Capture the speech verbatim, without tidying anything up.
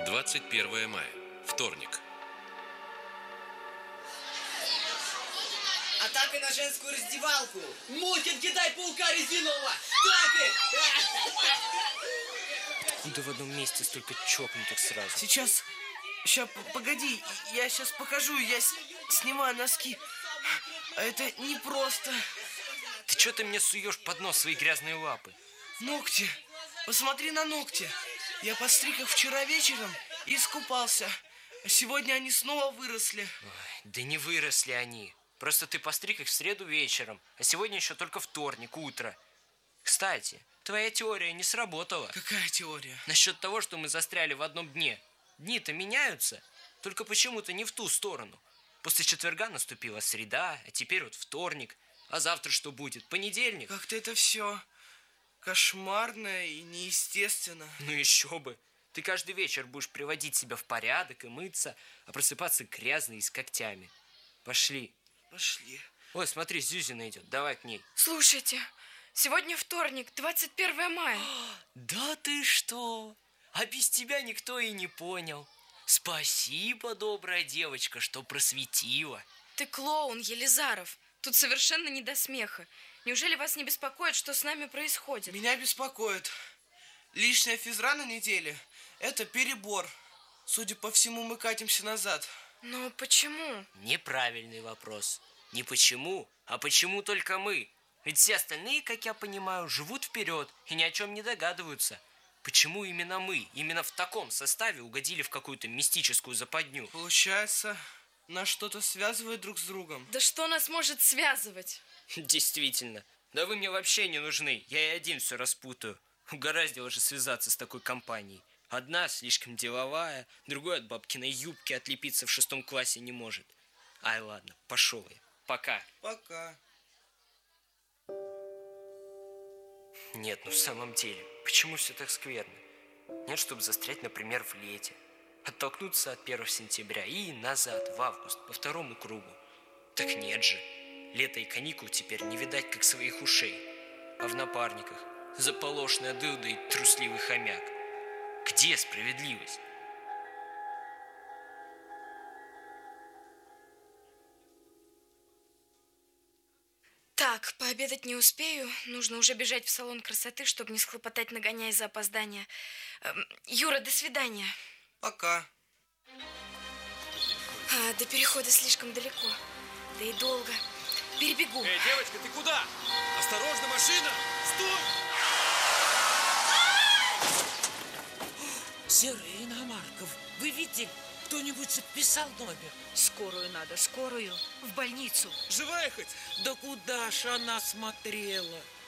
двадцать первое мая. Вторник. Атака на женскую раздевалку! Мутит, кидай паука резинового! Так и! Откуда в одном месте столько чокнутых сразу? Сейчас, сейчас, погоди, я сейчас покажу, я с... снимаю носки. А это непросто. Ты что ты мне суешь под нос свои грязные лапы? Ногти, посмотри на ногти. Я постриг их вчера вечером и искупался. А сегодня они снова выросли. Ой, да не выросли они. Просто ты постриг их в среду вечером, а сегодня еще только вторник, утро. Кстати, твоя теория не сработала. Какая теория? Насчет того, что мы застряли в одном дне. Дни-то меняются, только почему-то не в ту сторону. После четверга наступила среда, а теперь вот вторник. А завтра что будет? Понедельник? Как-то это все кошмарно и неестественно. Ну еще бы. Ты каждый вечер будешь приводить себя в порядок и мыться, а просыпаться грязный и с когтями. Пошли. Пошли. Ой, смотри, Зюзина идет, давай к ней. Слушайте, сегодня вторник, двадцать первое мая. Да ты что? А без тебя никто и не понял. Спасибо, добрая девочка, что просветила. Ты клоун, Елизаров. Тут совершенно не до смеха. Неужели вас не беспокоит, что с нами происходит? Меня беспокоит. Лишняя физра на неделе – это перебор. Судя по всему, мы катимся назад. Но почему? Неправильный вопрос. Не почему, а почему только мы? Ведь все остальные, как я понимаю, живут вперед и ни о чем не догадываются. Почему именно мы, именно в таком составе угодили в какую-то мистическую западню? Получается, нас что-то связывает друг с другом. Да что нас может связывать? Действительно. Да вы мне вообще не нужны. Я и один все распутаю. Угораздило же связаться с такой компанией. Одна слишком деловая, другой от бабкиной юбки отлепиться в шестом классе не может. Ай, ладно, пошел я. Пока. Пока. Нет, ну в самом деле, почему все так скверно? Нет, чтобы застрять, например, в лете. Оттолкнуться от первого сентября и назад, в август, по второму кругу. Так нет же. Лето и каникул теперь не видать, как своих ушей. А в напарниках заполошная дылда и трусливый хомяк. Где справедливость? Так, пообедать не успею. Нужно уже бежать в салон красоты, чтобы не схлопотать, нагоняя за опоздание. Эм, Юра, до свидания. Пока. А, до перехода слишком далеко. Да и долго. Перебегу. Эй, девочка, ты куда? Осторожно, машина! Стой! Серый Иномарков, вы видели? Кто-нибудь записал номер? Скорую надо, скорую. В больницу. Живая хоть? Да куда ж она смотрела?